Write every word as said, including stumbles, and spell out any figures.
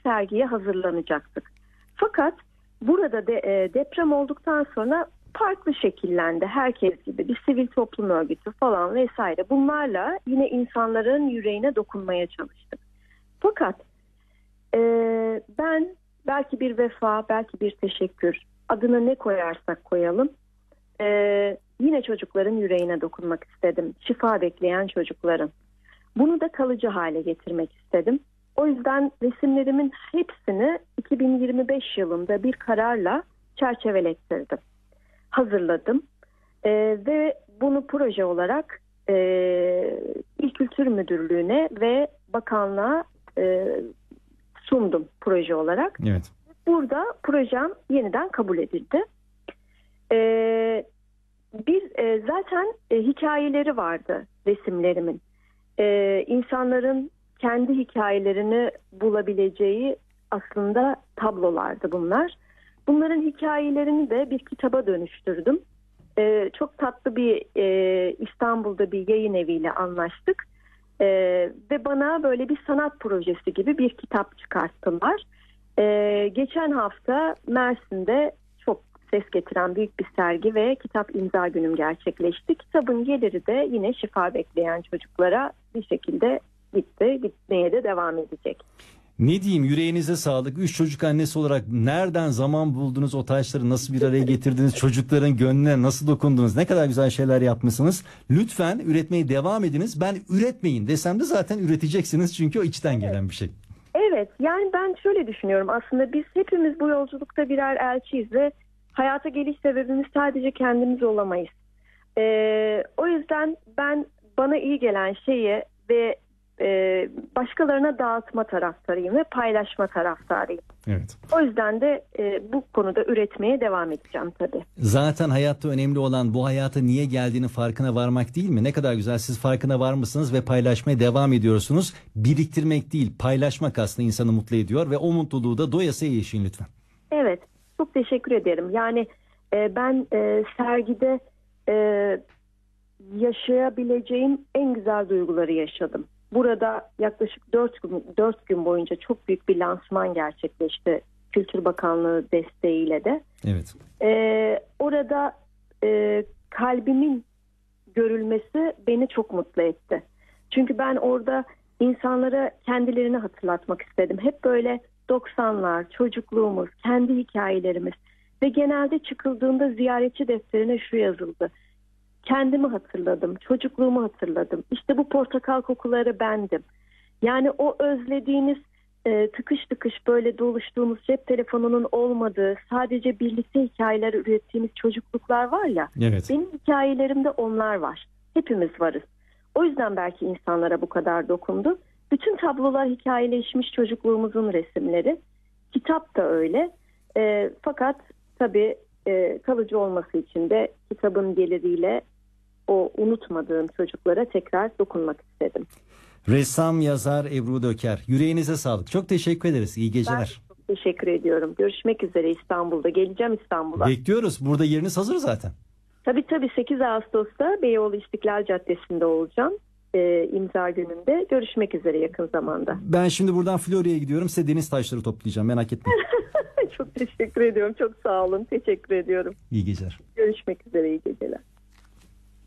sergiye hazırlanacaktık. Fakat burada de, e, deprem olduktan sonra farklı şekillendi. Herkes gibi bir sivil toplum örgütü falan vesaire. Bunlarla yine insanların yüreğine dokunmaya çalıştık. Fakat e, ben belki bir vefa, belki bir teşekkür, adına ne koyarsak koyalım, e, yine çocukların yüreğine dokunmak istedim. Şifa bekleyen çocukların. Bunu da kalıcı hale getirmek istedim. O yüzden resimlerimin hepsini iki bin yirmi beş yılında bir kararla çerçevelettirdim. Hazırladım ee, ve bunu proje olarak e, İl Kültür Müdürlüğü'ne ve bakanlığa e, sundum proje olarak. Evet. Burada projem yeniden kabul edildi. Ee, bir e, zaten e, hikayeleri vardı resimlerimin. Ee, insanların kendi hikayelerini bulabileceği aslında tablolardı bunlar. Bunların hikayelerini de bir kitaba dönüştürdüm. Ee, çok tatlı bir e, İstanbul'da bir yayın eviyle anlaştık. Ee, ve bana böyle bir sanat projesi gibi bir kitap çıkarttılar. Ee, geçen hafta Mersin'de çok ses getiren büyük bir sergi ve kitap imza günüm gerçekleşti. Kitabın geliri de yine şifa bekleyen çocuklara bir şekilde gitti, gitmeye de devam edecek. Ne diyeyim, yüreğinize sağlık. Üç çocuk annesi olarak nereden zaman buldunuz, o taşları nasıl bir araya getirdiniz, çocukların gönlüne nasıl dokundunuz, ne kadar güzel şeyler yapmışsınız. Lütfen üretmeye devam ediniz. Ben üretmeyin desem de zaten üreteceksiniz çünkü o içten gelen bir şey. Evet, yani ben şöyle düşünüyorum, aslında biz hepimiz bu yolculukta birer elçiyiz ve hayata geliş sebebimiz sadece kendimiz olamayız. Ee, o yüzden ben bana iyi gelen şeyi ve e, başkalarına dağıtma taraftarıyım ve paylaşma taraftarıyım. Evet. O yüzden de e, bu konuda üretmeye devam edeceğim tabii. Zaten hayatta önemli olan bu hayata niye geldiğinin farkına varmak değil mi? Ne kadar güzel, siz farkına varmışsınız ve paylaşmaya devam ediyorsunuz. Biriktirmek değil, paylaşmak aslında insanı mutlu ediyor ve o mutluluğu da doyasıya yaşayın lütfen. Evet, çok teşekkür ederim. Yani e, ben e, sergide e, yaşayabileceğim en güzel duyguları yaşadım. Burada yaklaşık dört gün, dört gün boyunca çok büyük bir lansman gerçekleşti. Kültür Bakanlığı desteğiyle de. Evet. Ee, orada e, kalbimin görülmesi beni çok mutlu etti. Çünkü ben orada insanlara kendilerini hatırlatmak istedim. Hep böyle doksanlar, çocukluğumuz, kendi hikayelerimiz ve genelde çıkıldığında ziyaretçi defterine şu yazıldı: kendimi hatırladım, çocukluğumu hatırladım. İşte bu portakal kokuları bendim. Yani o özlediğiniz e, tıkış tıkış böyle doluştuğumuz cep telefonunun olmadığı, sadece birlikte hikayeler ürettiğimiz çocukluklar var ya. Evet. Benim hikayelerimde onlar var. Hepimiz varız. O yüzden belki insanlara bu kadar dokundu. Bütün tablolar hikayeleşmiş çocukluğumuzun resimleri. Kitap da öyle. E, fakat tabii e, kalıcı olması için de kitabın geliriyle o unutmadığım çocuklara tekrar dokunmak istedim. Ressam, yazar Ebru Döker. Yüreğinize sağlık. Çok teşekkür ederiz. İyi geceler. Ben çok teşekkür ediyorum. Görüşmek üzere İstanbul'da. Geleceğim İstanbul'a. Bekliyoruz. Burada yeriniz hazır zaten. Tabii tabii sekiz Ağustos'ta Beyoğlu İstiklal Caddesi'nde olacağım. Ee, imza gününde. Görüşmek üzere yakın zamanda. Ben şimdi buradan Florya'ya gidiyorum. Size deniz taşları toplayacağım. Merak etmeyin. Çok teşekkür ediyorum. Çok sağ olun. Teşekkür ediyorum. İyi geceler. Görüşmek üzere. İyi geceler.